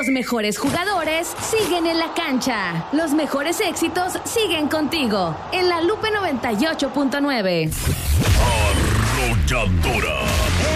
Los mejores jugadores siguen en la cancha. Los mejores éxitos siguen contigo. En La Lupe 98.9. Arrolladora.